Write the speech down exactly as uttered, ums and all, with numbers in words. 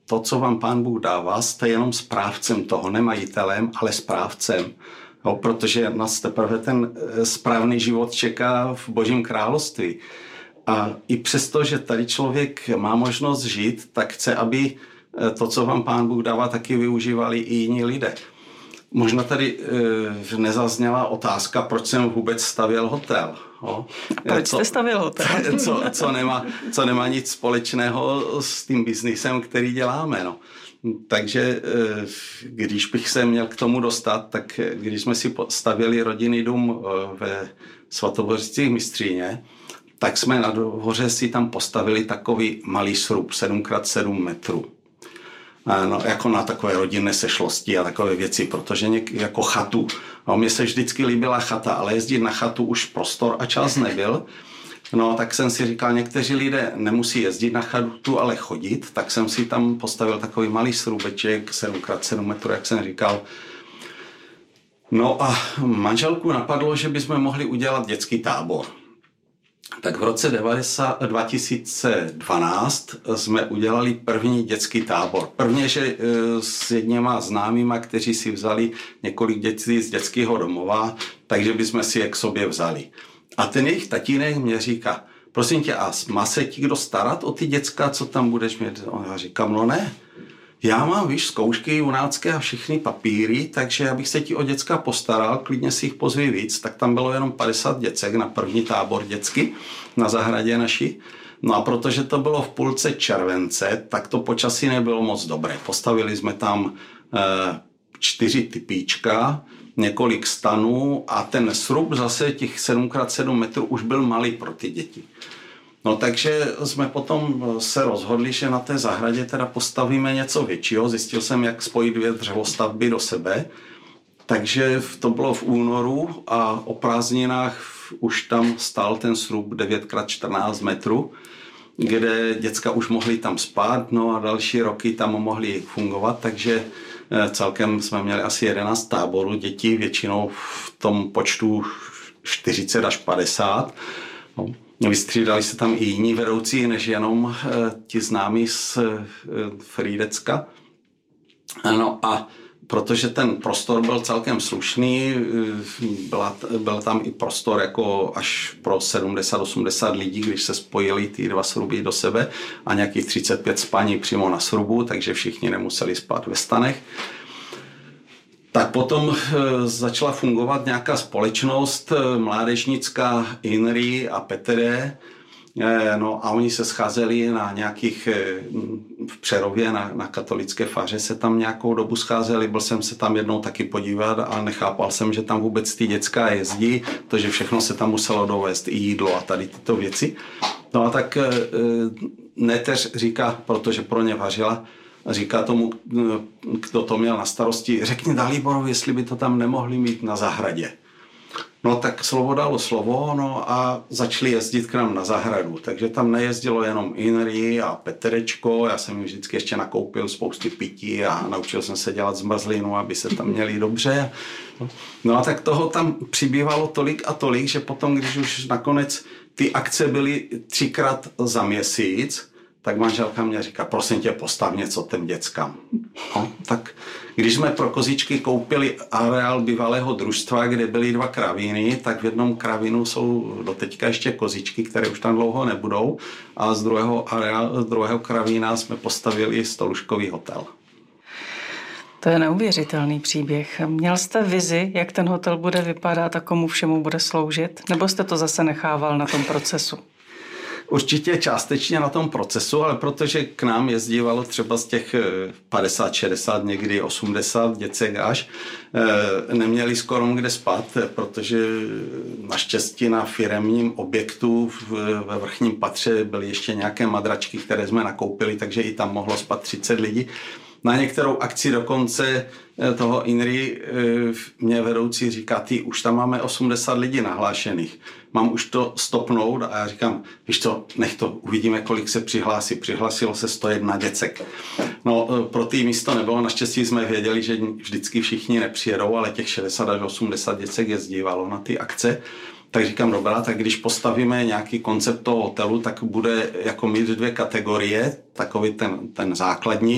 to, co vám Pán Bůh dává, jste jenom správcem toho, ne majitelem, ale správcem. Jo, protože nás teprve ten správný život čeká v Božím království. A i přesto, že tady člověk má možnost žít, tak chce, aby to, co vám Pán Bůh dává, taky využívali i jiní lidé. Možná tady e, nezazněla otázka, proč jsem vůbec stavěl hotel. Jo? Proč co, jste stavěl hotel? co, co, nemá, co nemá nic společného s tím biznisem, který děláme. No. Takže e, když bych se měl k tomu dostat, tak když jsme si stavěli rodinný dům ve Svatobořicích Mistříně, tak jsme na hoře si tam postavili takový malý srub, sedm krát sedm metrů. No, jako na takové rodinné sešlosti a takové věci, protože něk, jako chatu. No, mně se vždycky líbila chata, ale jezdit na chatu už prostor a čas nebyl. No, tak jsem si říkal, někteří lidé nemusí jezdit na chatu, ale chodit, tak jsem si tam postavil takový malý srubeček, sedm krát sedm metrů, jak jsem říkal. No a manželku napadlo, že bychom mohli udělat dětský tábor. Tak v roce dva tisíce dvanáct jsme udělali první dětský tábor. Prvně, že s jedněma známýma, kteří si vzali několik dětí z dětského domova, takže bychom si je k sobě vzali. A ten jejich tatínek mě říká, prosím tě, a má se ti kdo starat o ty děcka, co tam budeš mít? A já říkám, no ne. Já mám, víš, zkoušky junácké a všechny papíry, takže já bych se ti o děcka postaral, klidně si jich pozvi víc. Tak tam bylo jenom padesát děcek na první tábor dětsky na zahradě naší. No a protože to bylo v půlce července, tak to počasí nebylo moc dobré. Postavili jsme tam e, čtyři typíčka, několik stanů a ten srub zase těch sedm krát sedm metrů už byl malý pro ty děti. No takže jsme potom se rozhodli, že na té zahradě teda postavíme něco většího. Zjistil jsem, jak spojit dvě dřevostavby do sebe. Takže to bylo v únoru a o prázdninách už tam stál ten srub devět krát čtrnáct metrů, kde děcka už mohly tam spát, no a další roky tam mohly fungovat, takže celkem jsme měli asi jedenáct táborů dětí, většinou v tom počtu čtyřicet až padesát. No. Vystřídali se tam i jiní vedoucí, než jenom e, ti známí z e, Frýdecka. No a protože ten prostor byl celkem slušný, e, byla, byl tam i prostor jako až pro sedmdesát osmdesát lidí, když se spojili ty dva sruby do sebe a nějakých třicet pět spaní přímo na srubu, takže všichni nemuseli spát ve stanech. Tak potom e, začala fungovat nějaká společnost e, mládežnická INRI a P T D. E, no a oni se scházeli na nějakých, e, v Přerově na, na katolické faře se tam nějakou dobu scházeli. Byl jsem se tam jednou taky podívat a nechápal jsem, že tam vůbec ty děcka jezdí, protože všechno se tam muselo dovést, i jídlo a tady tyto věci. No a tak e, neteř říká, protože pro ně vařila, říká tomu, kdo to měl na starosti, řekni Daliborovi, jestli by to tam nemohli mít na zahradě. No tak slovo dalo slovo, no a začali jezdit k nám na zahradu. Takže tam nejezdilo jenom INRI a PTDčko, já jsem jim vždycky ještě nakoupil spousty pití a naučil jsem se dělat zmrzlinu, aby se tam měli dobře. No a tak toho tam přibývalo tolik a tolik, že potom, když už nakonec ty akce byly třikrát za měsíc, tak manželka mě říká, prosím tě, postav něco těm dětskám. No, tak když jsme pro kozičky koupili areál bývalého družstva, kde byly dva kravíny, tak v jednom kravínu jsou doteďka ještě kozičky, které už tam dlouho nebudou, a z druhého, areál, z druhého kravína jsme postavili stoluškový hotel. To je neuvěřitelný příběh. Měl jste vizi, jak ten hotel bude vypadat a komu všemu bude sloužit? Nebo jste to zase nechával na tom procesu? Určitě částečně na tom procesu, ale protože k nám jezdívalo třeba z těch padesát, šedesát, někdy osmdesát děcek až, neměli skoro kde spát, protože naštěstí na firemním objektu ve vrchním patře byly ještě nějaké madračky, které jsme nakoupili, takže i tam mohlo spát třicet lidí. Na některou akci dokonce toho INRI mě vedoucí říká, ty, už tam máme osmdesát lidí nahlášených, mám už to stopnout, a já říkám, víš co, nech to, uvidíme, kolik se přihlásí. Přihlásilo se sto jedna děcek. No, pro ty místo nebylo, naštěstí jsme věděli, že vždycky všichni nepřijedou, ale těch šedesát až osmdesát děcek jezdívalo na ty akce. Tak říkám, dobrá, tak když postavíme nějaký koncept toho hotelu, tak bude jako mít dvě kategorie, takový ten, ten základní,